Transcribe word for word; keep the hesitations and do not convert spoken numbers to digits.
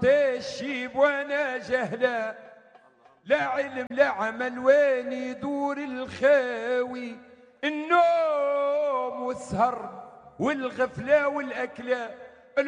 الشيب وانا جهله، لا علم لا عمل وين يدور الخاوي، النوم والسهر والغفله والاكله